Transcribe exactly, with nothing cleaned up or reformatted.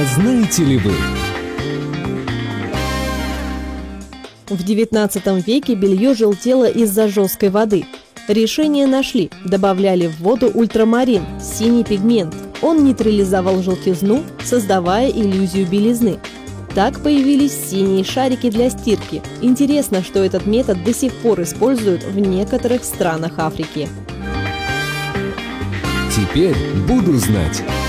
знаете ли вы? В девятнадцатом веке белье желтело из-за жесткой воды. Решение нашли. Добавляли в воду ультрамарин, синий пигмент. Он нейтрализовал желтизну, создавая иллюзию белизны. Так появились синие шарики для стирки. Интересно, что этот метод до сих пор используют в некоторых странах Африки. Теперь буду знать.